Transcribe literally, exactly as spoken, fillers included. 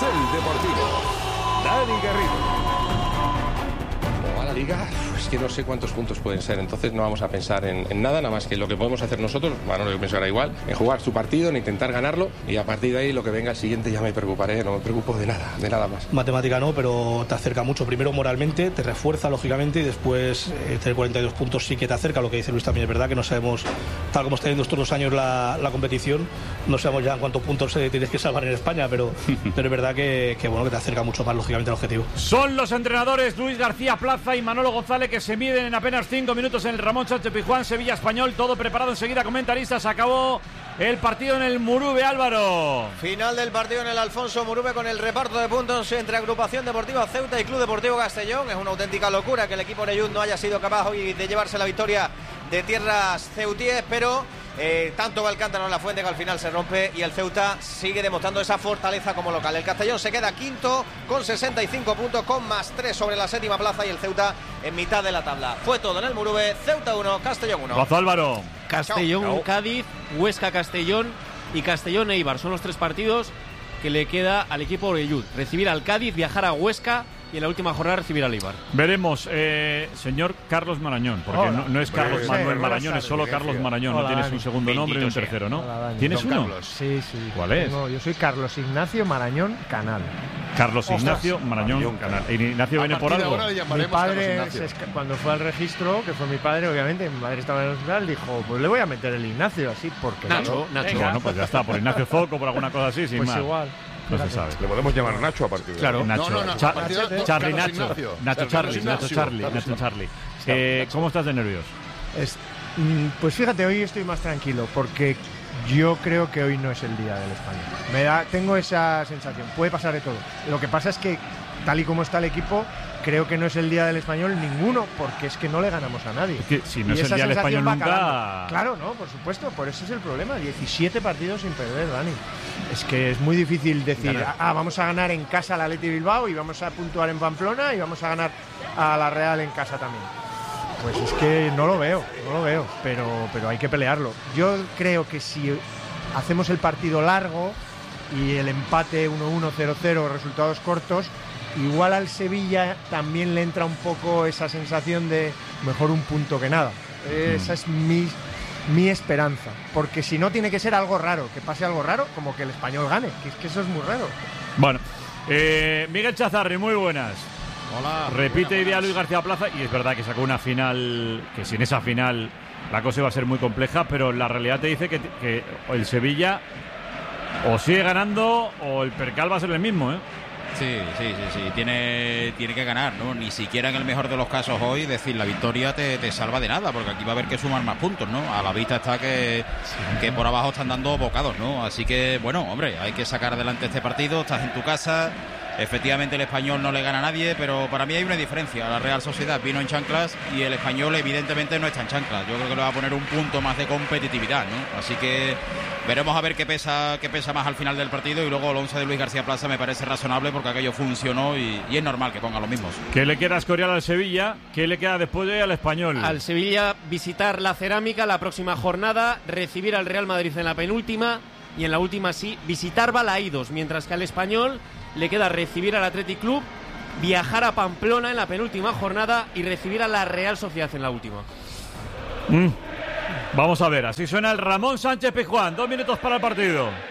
Carrusel Deportivo. Dani Garrido. ¿Cómo va la Liga? Es que no sé cuántos puntos pueden ser, entonces no vamos a pensar en, en nada, nada más que lo que podemos hacer nosotros, bueno, yo pensará igual, en jugar su partido, en intentar ganarlo, y a partir de ahí lo que venga el siguiente ya me preocuparé, no me preocupo de nada, de nada más. Matemática no, pero te acerca mucho, primero moralmente, te refuerza lógicamente, y después eh, tener cuarenta y dos puntos sí que te acerca. Lo que dice Luis también es verdad, que no sabemos, tal como está yendo estos dos años la, la competición, no sabemos ya cuántos puntos eh, tienes que salvar en España, pero, pero es verdad que, que, bueno, que te acerca mucho más lógicamente al objetivo. Son los entrenadores Luis García Plaza y Manolo González, que se miden en apenas cinco minutos en el Ramón Sánchez Pizjuán, Sevilla Español, todo preparado enseguida, comentaristas. Acabó el partido en el Murube, Álvaro. Final del partido en el Alfonso Murube, con el reparto de puntos entre Agrupación Deportiva Ceuta y Club Deportivo Castellón. Es una auténtica locura que el equipo Oreyud no haya sido capaz hoy de llevarse la victoria de tierras ceutíes, pero eh, tanto va el cántaro en la fuente que al final se rompe y el Ceuta sigue demostrando esa fortaleza como local. El Castellón se queda quinto con sesenta y cinco puntos, con más tres sobre la séptima plaza, y el Ceuta en mitad de la tabla. Fue todo en el Murube. Ceuta uno, Castellón uno. Pazo, Álvaro. Castellón, Chao. Cádiz, Huesca, Castellón y Castellón Eibar. Son los tres partidos que le queda al equipo Oreyud. Recibir al Cádiz, viajar a Huesca y en la última jornada recibir al Eibar. Veremos, eh, señor Carlos Marañón, porque Hola. no, no es Carlos Sí, Manuel buenas Marañón, es solo tardes, Carlos Sergio. Marañón. Hola, no tienes Dani. un segundo nombre y un tercero, ¿no? Hola, Dani. ¿Tienes Don uno? Carlos. Sí, sí. ¿Cuál es? Tengo- yo soy Carlos Ignacio Marañón Canal. Carlos Ostras. Ignacio Marañón, Marañón Canal. ¿Y Ignacio viene por algo? Mi padre, se esca- cuando fue al registro, que fue mi padre, obviamente, mi madre estaba en el hospital, dijo, pues le voy a meter el Ignacio, así, porque Nacho, Nacho. Venga. Bueno, pues ya está, por Ignacio Zoco, por alguna cosa así, sin Pues más. igual. No se sabe. Le podemos llamar Nacho a partir de Claro. ahora. Nacho, No, no, no, Cha- a partir de- Charlie Carlos Nacho, Ignacio. Nacho Carlos Charlie, Ignacio. Nacho Charlie, Carlos Nacho Ignacio. Charlie. Eh, ¿Cómo estás de nervios? Es- mm, pues fíjate, hoy estoy más tranquilo, porque yo creo que hoy no es el día del Español. Me da, tengo esa sensación, puede pasar de todo. Lo que pasa es que, tal y como está el equipo, creo que no es el día del Español ninguno, porque es que no le ganamos a nadie. Es que si no Y es el esa día del sensación Español va nunca... calando. Claro, no, por supuesto, por eso es el problema. diecisiete partidos sin perder, Dani. Es que es muy difícil decir, Ganar. ah, vamos a ganar en casa al Athletic Bilbao y vamos a puntuar en Pamplona y vamos a ganar a la Real en casa también. Pues es que no lo veo, no lo veo, pero, pero hay que pelearlo. Yo creo que si hacemos el partido largo y el empate uno uno, cero cero, resultados cortos, igual al Sevilla también le entra un poco esa sensación de mejor un punto que nada. Esa es mi, mi esperanza, porque si no tiene que ser algo raro, que pase algo raro, como que el Español gane, que es que eso es muy raro. Bueno, eh, Miguel Chazarri, muy buenas. Hola. Repite idea Luis García Plaza, y es verdad que sacó una final, que sin esa final la cosa iba a ser muy compleja, pero la realidad te dice que, que el Sevilla o sigue ganando o el percal va a ser el mismo, ¿eh? Sí, sí, sí, sí. Tiene, tiene que ganar, ¿no? Ni siquiera en el mejor de los casos hoy decir la victoria te, te salva de nada, porque aquí va a haber que sumar más puntos, ¿no? A la vista está que, que por abajo están dando bocados, ¿no? Así que, bueno, hombre, hay que sacar adelante este partido, estás en tu casa. Efectivamente el Español no le gana a nadie, pero para mí hay una diferencia. La Real Sociedad vino en chanclas y el Español evidentemente no está en chanclas. Yo creo que le va a poner un punto más de competitividad, ¿no? Así que veremos a ver qué pesa qué pesa más al final del partido, y luego el once de Luis García Plaza me parece razonable porque aquello funcionó y, y es normal que ponga los mismos. ¿Qué le queda a Escorial al Sevilla? ¿Qué le queda después de al Español? Al Sevilla visitar la Cerámica la próxima jornada, recibir al Real Madrid en la penúltima y en la última sí, visitar Balaídos, mientras que al Español le queda recibir al Athletic Club, viajar a Pamplona en la penúltima jornada y recibir a la Real Sociedad en la última. Mm. Vamos a ver, así suena el Ramón Sánchez Pizjuán. Dos minutos para el partido.